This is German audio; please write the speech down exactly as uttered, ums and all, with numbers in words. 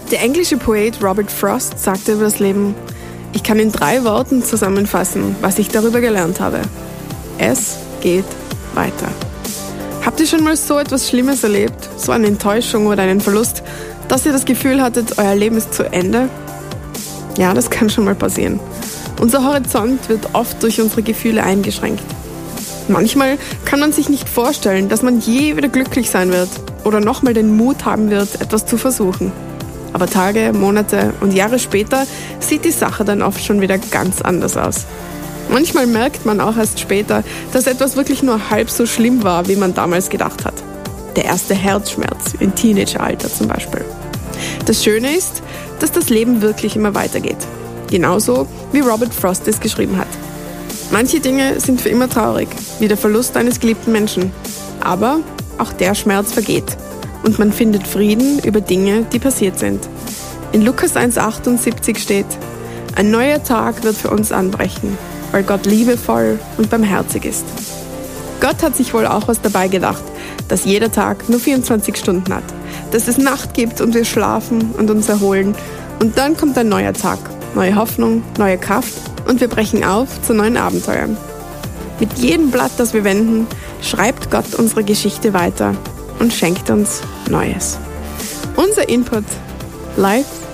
Der englische Poet Robert Frost sagte über das Leben: Ich kann in drei Worten zusammenfassen, was ich darüber gelernt habe. Es geht weiter. Habt ihr schon mal so etwas Schlimmes erlebt, so eine Enttäuschung oder einen Verlust, dass ihr das Gefühl hattet, euer Leben ist zu Ende? Ja, das kann schon mal passieren. Unser Horizont wird oft durch unsere Gefühle eingeschränkt. Manchmal kann man sich nicht vorstellen, dass man je wieder glücklich sein wird oder nochmal den Mut haben wird, etwas zu versuchen. Aber Tage, Monate und Jahre später sieht die Sache dann oft schon wieder ganz anders aus. Manchmal merkt man auch erst später, dass etwas wirklich nur halb so schlimm war, wie man damals gedacht hat. Der erste Herzschmerz im Teenageralter zum Beispiel. Das Schöne ist, dass das Leben wirklich immer weitergeht. Genauso wie Robert Frost es geschrieben hat. Manche Dinge sind für immer traurig, wie der Verlust eines geliebten Menschen. Aber auch der Schmerz vergeht. Und man findet Frieden über Dinge, die passiert sind. In Lukas eins achtundsiebzig steht: Ein neuer Tag wird für uns anbrechen, weil Gott liebevoll und barmherzig ist. Gott hat sich wohl auch was dabei gedacht, dass jeder Tag nur vierundzwanzig Stunden hat, dass es Nacht gibt und wir schlafen und uns erholen. Und dann kommt ein neuer Tag, neue Hoffnung, neue Kraft und wir brechen auf zu neuen Abenteuern. Mit jedem Blatt, das wir wenden, schreibt Gott unsere Geschichte weiter und schenkt uns Neues. Unser Input: Life